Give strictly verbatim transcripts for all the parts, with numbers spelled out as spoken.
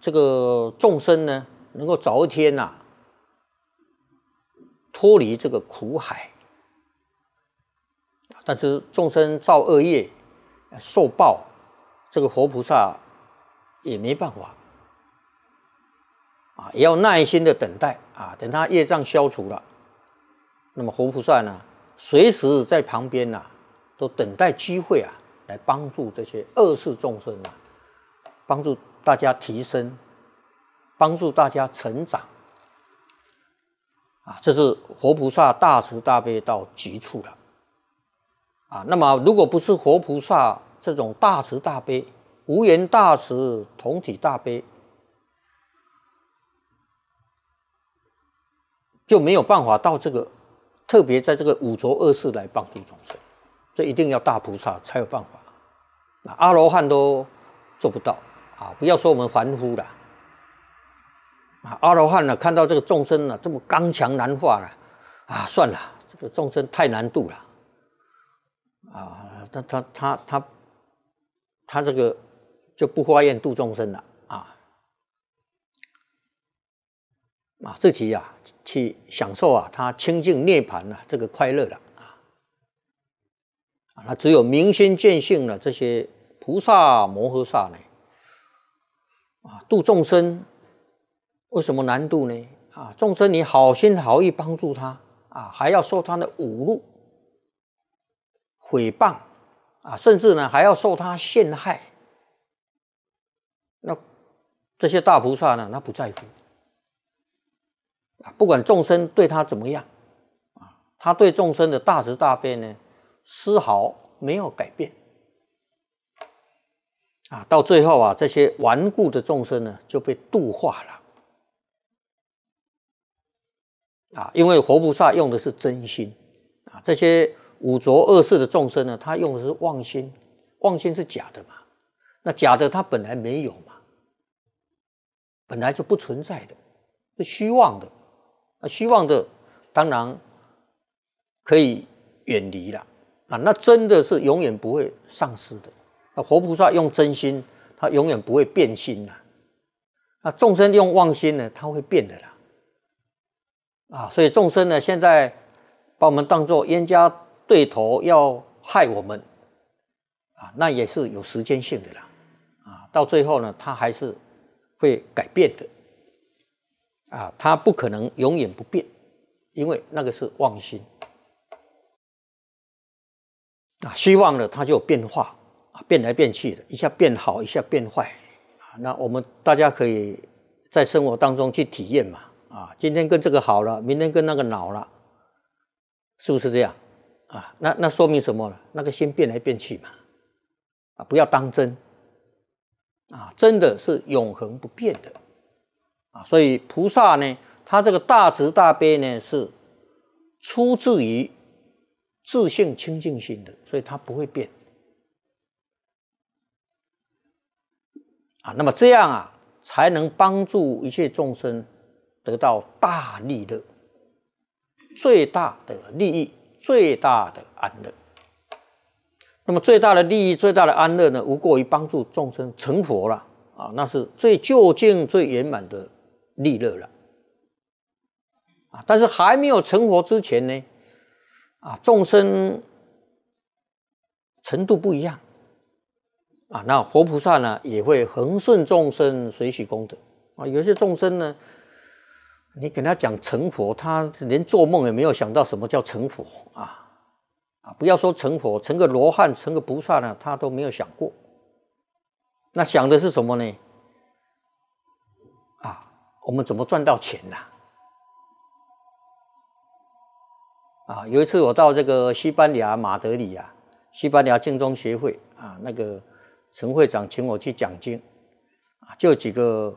这个众生呢，能够早一天呐、啊，脱离这个苦海。但是众生造恶业，受报，这个活菩萨也没办法啊，也要耐心的等待啊，等他业障消除了，那么活菩萨呢，随时在旁边呐、啊，都等待机会啊，来帮助这些恶世众生啊，帮助大家提升，帮助大家成长啊，这是活菩萨大慈大悲到极处了。啊，那么如果不是活菩萨这种大慈大悲、无缘大慈、同体大悲，就没有办法到这个特别在这个五浊恶世来帮助众生，这一定要大菩萨才有办法。那阿罗汉都做不到啊！不要说我们凡夫了啊，阿罗汉呢看到这个众生呢这么刚强难化了啊，算了，这个众生太难度了。啊，他他他他他这个就不发愿度众生了啊啊，自己啊去享受啊他清净涅槃啊这个快乐了啊啊，那只有明心见性了这些菩萨摩诃萨呢啊度众生为什么难度呢？啊，众生你好心好意帮助他啊，还要受他的侮辱。诽谤啊，甚至呢还要受他陷害，那这些大菩萨呢，他不在乎啊，不管众生对他怎么样啊，他对众生的大慈大悲呢，丝毫没有改变啊。到最后啊，这些顽固的众生呢，就被度化了啊，因为活菩萨用的是真心啊，这些。五浊恶世的众生呢，他用的是妄心，妄心是假的嘛？那假的他本来没有嘛，本来就不存在的，是虚妄的。那虚妄的当然可以远离了啊，那真的是永远不会丧失的。那活菩萨用真心，他永远不会变心啦。那众生用妄心呢，他会变的啦。啊，所以众生呢，现在把我们当作冤家对头要害我们啊，那也是有时间性的啦啊，到最后呢，他还是会改变的啊，他不可能永远不变，因为那个是妄心啊，希望呢它就有变化啊，变来变去的，一下变好，一下变坏啊，那我们大家可以在生活当中去体验嘛啊，今天跟这个好了，明天跟那个恼了，是不是这样？啊，那那说明什么呢？那个心变来变去嘛，啊，不要当真，啊，真的是永恒不变的，啊，所以菩萨呢，他这个大慈大悲呢，是出自于自性清净心的，所以他不会变，啊，那么这样啊，才能帮助一切众生得到大利乐，最大的利益。最大的安乐，那么最大的利益、最大的安乐呢，无过于帮助众生成佛了啊，那是最究竟、最圆满的利乐了啊。但是还没有成佛之前呢，啊，众生程度不一样啊，那活菩萨呢也会恒顺众生，随喜功德啊。有些众生呢，你跟他讲成佛，他连做梦也没有想到什么叫成佛啊！啊，不要说成佛，成个罗汉、成个菩萨呢，他都没有想过。那想的是什么呢？啊，我们怎么赚到钱呢？啊，有一次我到这个西班牙马德里啊，西班牙净宗协会啊，那个陈会长请我去讲经啊，就有几个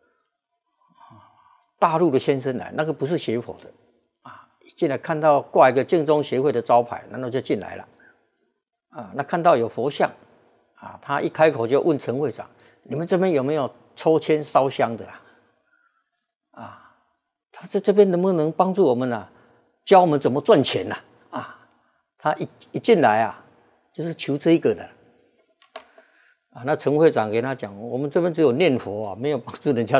大陆的先生来，那个不是学佛的啊，进来看到挂一个净宗协会的招牌，然后就进来了啊。那看到有佛像啊，他一开口就问陈会长：“你们这边有没有抽签烧香的啊？”啊，他在这边能不能帮助我们啊？教我们怎么赚钱呐、啊？啊，他一一进来啊，就是求这一个的啊，那陈会长给他讲，我们这边只有念佛啊，没有帮助人家